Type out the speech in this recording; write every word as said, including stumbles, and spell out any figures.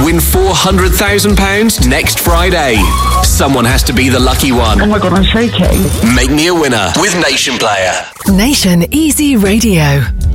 Win four hundred thousand pounds next Friday. Someone has to be the lucky one. Oh my God, I'm shaking. Make me a winner with Nation Player. Nation Easy Radio.